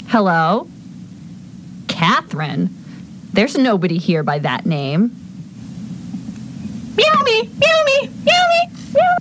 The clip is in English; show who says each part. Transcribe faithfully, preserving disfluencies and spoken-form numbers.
Speaker 1: Hello? Catherine? There's nobody here by that name.
Speaker 2: Meow me, meow me, meow me, meow.